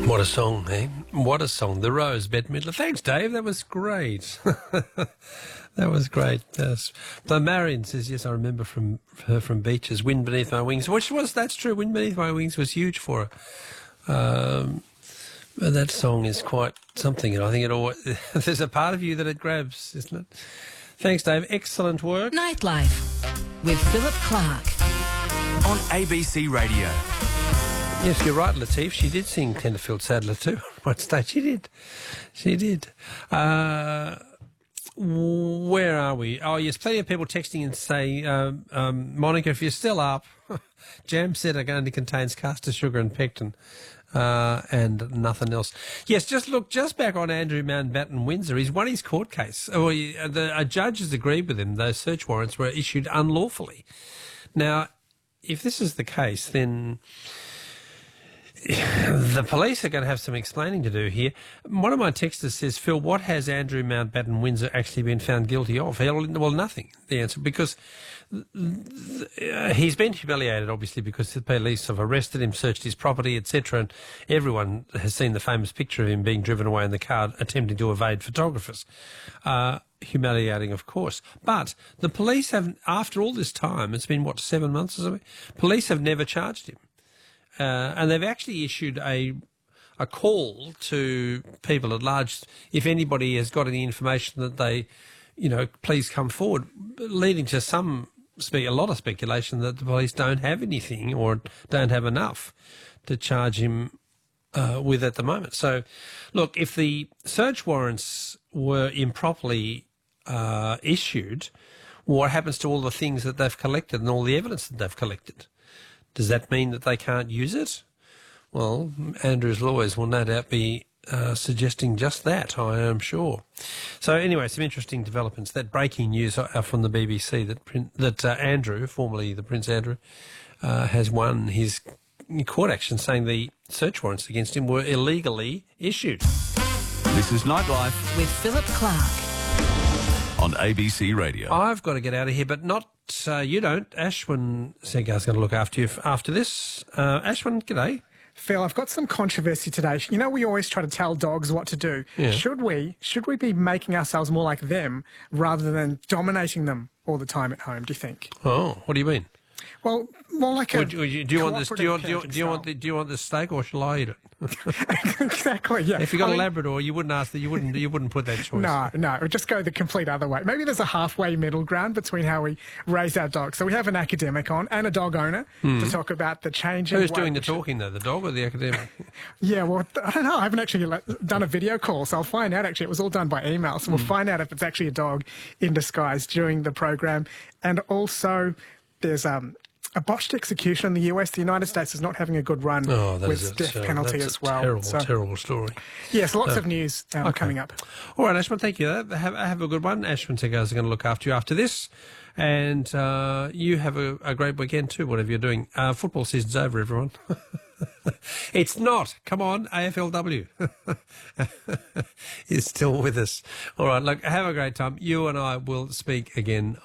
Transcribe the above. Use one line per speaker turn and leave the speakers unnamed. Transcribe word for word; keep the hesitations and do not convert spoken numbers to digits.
What a song, eh? What a song. The Rose, Bette Midler. Thanks, Dave. That was great. That was great. Yes. The Marion says, yes, I remember from her from Beaches, Wind Beneath My Wings, which was, that's true, Wind Beneath My Wings was huge for her. Um, but that song is quite something, and I think it always, there's a part of you that it grabs, isn't it? Thanks, Dave. Excellent work.
Nightlife with Philip Clark
on A B C Radio.
Yes, you're right, Latif. She did sing Tenterfield Saddler too. On one stage, she did. She did. Uh, where are we? Oh, yes, plenty of people texting and say, um, um, Monica, if you're still up, jam set only contains caster sugar and pectin. Uh, and nothing else. Yes, just look, just back on Andrew Mountbatten Windsor. He's won his court case. Oh, he, the, a judge has agreed with him. Those search warrants were issued unlawfully. Now, if this is the case, then the police are going to have some explaining to do here. One of my texters says, Phil, what has Andrew Mountbatten Windsor actually been found guilty of? Well, nothing, the answer, because uh, he's been humiliated, obviously, because the police have arrested him, searched his property, et cetera, and everyone has seen the famous picture of him being driven away in the car attempting to evade photographers. Uh, humiliating, of course. But the police have, after all this time, it's been, what, seven months or something, police have never charged him. Uh, and they've actually issued a a call to people at large, if anybody has got any information that they, you know, please come forward, leading to some, a lot of speculation that the police don't have anything or don't have enough to charge him uh, with at the moment. So, look, if the search warrants were improperly uh, issued, what happens to all the things that they've collected and all the evidence that they've collected? Does that mean that they can't use it? Well, Andrew's lawyers will no doubt be uh, suggesting just that, I am sure. So anyway, some interesting developments. That breaking news uh, from the B B C that that uh, Andrew, formerly the Prince Andrew, uh, has won his court action, saying the search warrants against him were illegally issued.
This is Nightlife
with Philip Clark
on A B C Radio.
I've got to get out of here, but not uh, you don't. Ashwin Segar's going to look after you after this. Uh, Ashwin, g'day.
Phil, I've got some controversy today. You know, we always try to tell dogs what to do.
Yeah.
Should we? Should we be making ourselves more like them rather than dominating them all the time at home, do you think?
Oh, what do you mean?
Well, more like a
Would you, would you, do you want this? Do you want? Do you,
cooperative
do you want?
parenting
The, do you want the steak, or shall I eat it?
Exactly, yeah.
If you got
I
a
mean,
Labrador, you wouldn't ask that. You wouldn't. You wouldn't put that choice.
No, no, we'll just go the complete other way. Maybe there's a halfway middle ground between how we raise our dogs. So we have an academic on and a dog owner to talk about the changing.
Who's
way
doing the
we should-
talking though? The dog or the academic?
Yeah, well, I don't know. I haven't actually like, done a video call, so I'll find out. Actually, it was all done by email, so we'll find out if it's actually a dog in disguise during the program. And also, there's um. a botched execution in the U S. The United States is not having a good run
Oh, that
with
is a,
death
so
penalty
that's
as
a
well.
Terrible,
So,
terrible story.
yes, lots
Uh,
of news um,
okay.
coming up.
All right, Ashwin, thank you. Have, have a good one. Ashwin Segar is going to look after you after this. And uh, you have a, a great weekend too, whatever you're doing. Uh, football season's over, everyone. It's not. Come on, A F L W is still with us. All right, look, have a great time. You and I will speak again